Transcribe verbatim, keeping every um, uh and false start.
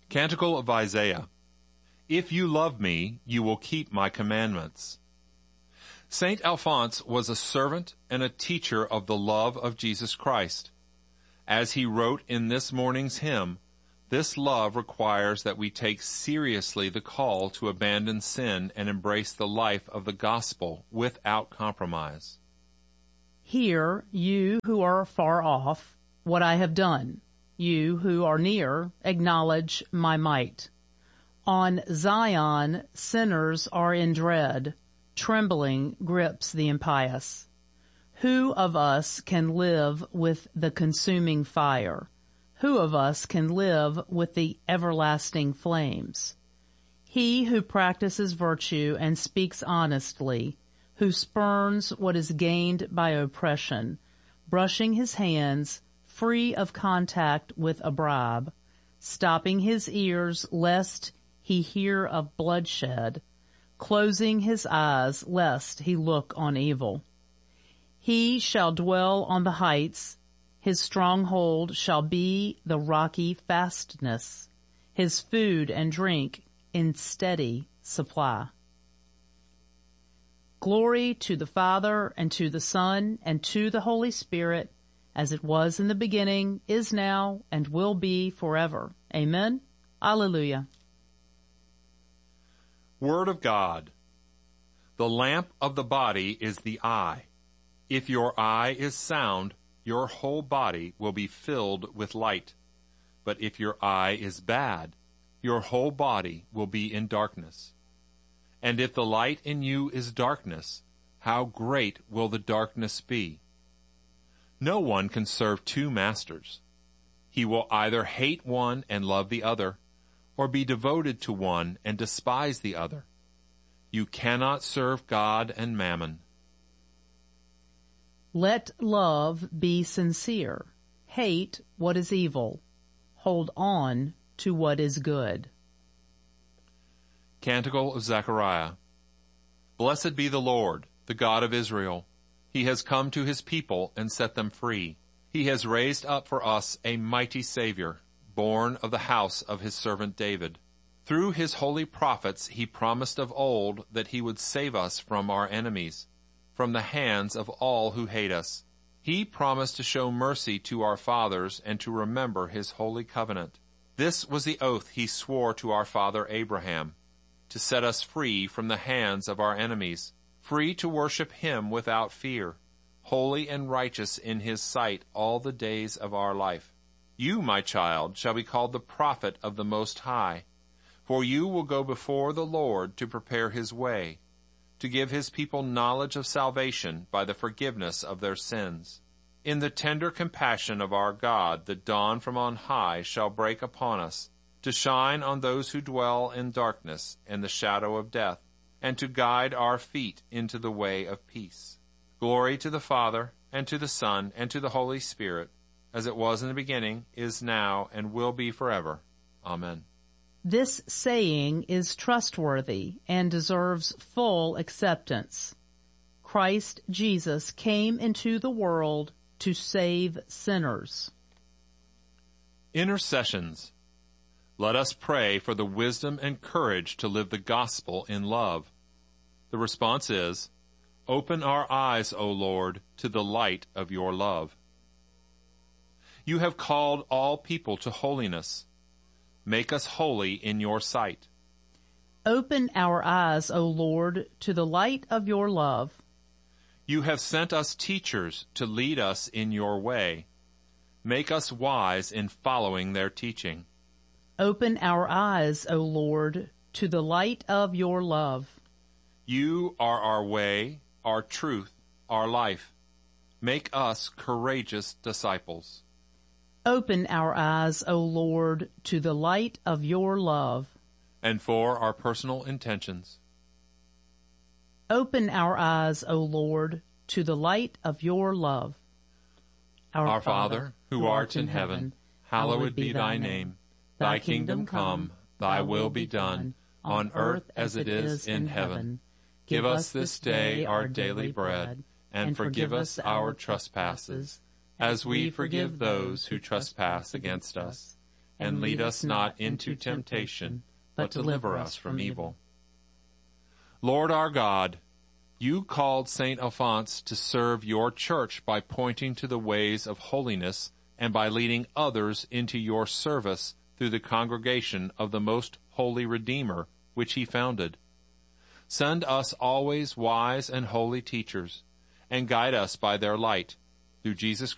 Canticle of Isaiah. If you love me, you will keep my commandments. Saint Alphonse was a servant and a teacher of the love of Jesus Christ. As he wrote in this morning's hymn, this love requires that we take seriously the call to abandon sin and embrace the life of the gospel without compromise. Hear, you who are far off, what I have done. You who are near, acknowledge my might. On Zion, sinners are in dread. Trembling grips the impious. Who of us can live with the consuming fire? Who of us can live with the everlasting flames? He who practices virtue and speaks honestly, who spurns what is gained by oppression, brushing his hands, free of contact with a bribe, stopping his ears lest he hear of bloodshed, closing his eyes lest he look on evil. He shall dwell on the heights, his stronghold shall be the rocky fastness, his food and drink in steady supply. Glory to the Father, and to the Son, and to the Holy Spirit, as it was in the beginning, is now, and will be forever. Amen. Alleluia. Word of God. The lamp of the body is the eye. If your eye is sound, your whole body will be filled with light. But if your eye is bad, your whole body will be in darkness. And if the light in you is darkness, how great will the darkness be? No one can serve two masters. He will either hate one and love the other, or be devoted to one and despise the other. You cannot serve God and mammon. Let love be sincere. Hate what is evil. Hold on to what is good. Canticle of Zechariah. Blessed be the Lord, the God of Israel. He has come to his people and set them free. He has raised up for us a mighty Savior, born of the house of his servant David. Through his holy prophets he promised of old that he would save us from our enemies, from the hands of all who hate us. He promised to show mercy to our fathers and to remember his holy covenant. This was the oath he swore to our father Abraham, to set us free from the hands of our enemies, free to worship him without fear, holy and righteous in his sight all the days of our life. You, my child, shall be called the prophet of the Most High, for you will go before the Lord to prepare his way, to give his people knowledge of salvation by the forgiveness of their sins. In the tender compassion of our God, the dawn from on high shall break upon us, to shine on those who dwell in darkness and the shadow of death, and to guide our feet into the way of peace. Glory to the Father, and to the Son, and to the Holy Spirit, as it was in the beginning, is now, and will be forever. Amen. This saying is trustworthy and deserves full acceptance. Christ Jesus came into the world to save sinners. Intercessions. Let us pray for the wisdom and courage to live the gospel in love. The response is, Open our eyes, O Lord, to the light of your love. You have called all people to holiness. Make us holy in your sight. Open our eyes, O Lord, to the light of your love. You have sent us teachers to lead us in your way. Make us wise in following their teaching. Open our eyes, O Lord, to the light of your love. You are our way, our truth, our life. Make us courageous disciples. Open our eyes, O Lord, to the light of your love. And for our personal intentions. Open our eyes, O Lord, to the light of your love. Our, our Father, who art in heaven, hallowed be thy name. Thy kingdom come, thy will be done, on earth as it is in heaven. Give us this day our daily bread, and forgive us our trespasses, as we forgive those who trespass against us. and lead us not into temptation, but deliver us from evil. Lord our God, you called Saint Alphonse to serve your church by pointing to the ways of holiness and by leading others into your service through the congregation of the most holy Redeemer, which he founded. Send us always wise and holy teachers, and guide us by their light, through Jesus